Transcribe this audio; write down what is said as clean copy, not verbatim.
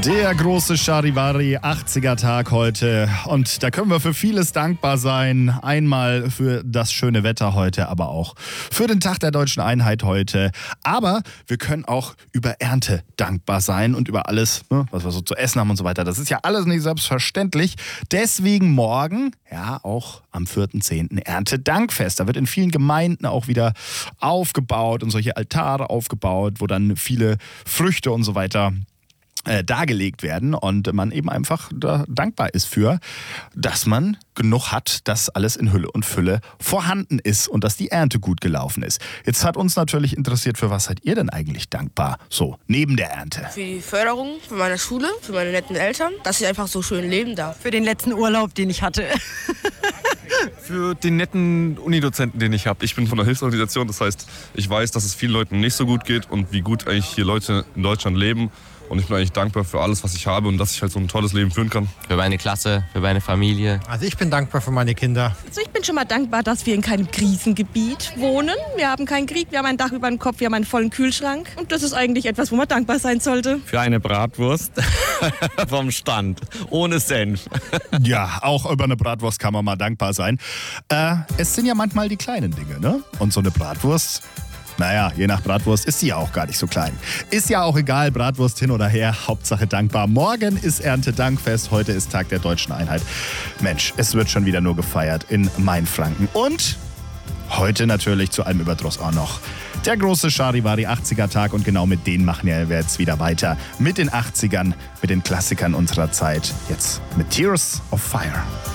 Der große Charivari 80er-Tag heute und da können wir für vieles dankbar sein. Einmal für das schöne Wetter heute, aber auch für den Tag der Deutschen Einheit heute. Aber wir können auch über Ernte dankbar sein und über alles, was wir so zu essen haben und so weiter. Das ist ja alles nicht selbstverständlich. Deswegen morgen, ja auch am 4.10. Erntedankfest. Da wird in vielen Gemeinden auch wieder aufgebaut und solche Altare aufgebaut, wo dann viele Früchte und so weiter dargelegt werden und man eben einfach da dankbar ist für, dass man genug hat, dass alles in Hülle und Fülle vorhanden ist und dass die Ernte gut gelaufen ist. Jetzt hat uns natürlich interessiert, für was seid ihr denn eigentlich dankbar, so neben der Ernte? Für die Förderung, für meine Schule, für meine netten Eltern, dass ich einfach so schön leben darf. Für den letzten Urlaub, den ich hatte. Für den netten Unidozenten, den ich habe. Ich bin von einer Hilfsorganisation, das heißt, ich weiß, dass es vielen Leuten nicht so gut geht und wie gut eigentlich hier Leute in Deutschland leben. Und ich bin eigentlich dankbar für alles, was ich habe und dass ich halt so ein tolles Leben führen kann. Für meine Klasse, für meine Familie. Also ich bin dankbar für meine Kinder. Also ich bin schon mal dankbar, dass wir in keinem Krisengebiet wohnen. Wir haben keinen Krieg, wir haben ein Dach über dem Kopf, wir haben einen vollen Kühlschrank. Und das ist eigentlich etwas, wo man dankbar sein sollte. Für eine Bratwurst vom Stand, ohne Senf. Ja, auch über eine Bratwurst kann man mal dankbar sein. Es sind ja manchmal die kleinen Dinge, ne? Und so eine Bratwurst, naja, je nach Bratwurst ist sie ja auch gar nicht so klein. Ist ja auch egal, Bratwurst hin oder her, Hauptsache dankbar. Morgen ist Erntedankfest, heute ist Tag der Deutschen Einheit. Mensch, es wird schon wieder nur gefeiert in Mainfranken. Und heute natürlich zu allem Überdruss auch noch der große Charivari 80er-Tag und genau mit denen machen wir jetzt wieder weiter. Mit den 80ern, mit den Klassikern unserer Zeit. Jetzt mit Tears of Fire.